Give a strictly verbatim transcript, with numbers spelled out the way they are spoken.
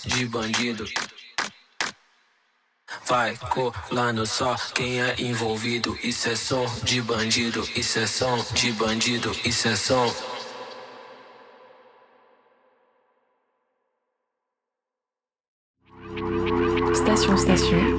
de bandido. Vai colando só quem é envolvido. Isso é som de bandido, isso é som de bandido, isso é som. Station, station.